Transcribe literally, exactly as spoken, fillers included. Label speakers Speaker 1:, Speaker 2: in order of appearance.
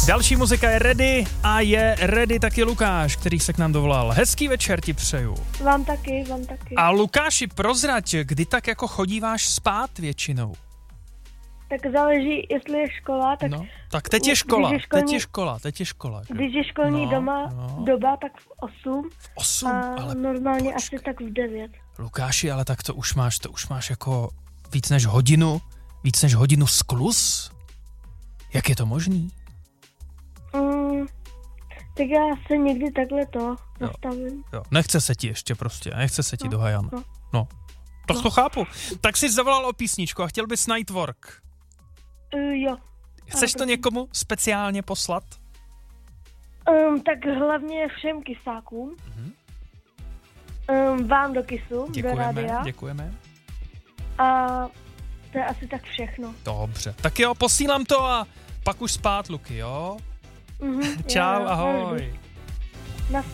Speaker 1: Další muzika je ready a je ready taky Lukáš, který se k nám dovolal. Hezký večer ti přeju.
Speaker 2: Vám taky, vám taky.
Speaker 1: A Lukáši, prozrať, kdy tak jako chodíváš spát většinou?
Speaker 2: Tak záleží, jestli je škola, tak...
Speaker 1: No, tak teď je škola,
Speaker 2: je školní,
Speaker 1: teď je škola, teď je škola. Že?
Speaker 2: Když je školní
Speaker 1: no,
Speaker 2: doma,
Speaker 1: no.
Speaker 2: doba, tak v osm.
Speaker 1: V osm,
Speaker 2: a
Speaker 1: ale
Speaker 2: normálně
Speaker 1: počkej.
Speaker 2: asi tak v devět.
Speaker 1: Lukáši, ale tak to už máš, to už máš jako víc než hodinu, víc než hodinu skluz? Jak je to možný?
Speaker 2: Mm, tak já se někdy takhle to nastavím.
Speaker 1: Jo, nechce se ti ještě prostě, nechce se ti
Speaker 2: No,
Speaker 1: do Hajana.
Speaker 2: no.
Speaker 1: No, tak
Speaker 2: No.
Speaker 1: to chápu. Tak jsi zavolal o písničku a chtěl bys Nightwork.
Speaker 2: Uh, jo.
Speaker 1: Chceš to někomu speciálně poslat?
Speaker 2: Um, tak hlavně všem kysákům.
Speaker 1: Mhm.
Speaker 2: Um, vám do kysu, do
Speaker 1: Děkujeme,
Speaker 2: rádia.
Speaker 1: děkujeme.
Speaker 2: A to je asi tak všechno.
Speaker 1: Dobře, tak jo, posílám to a pak už spát, Luky, jo?
Speaker 2: Mhm,
Speaker 1: Čau,
Speaker 2: jo,
Speaker 1: ahoj.
Speaker 2: Naschle.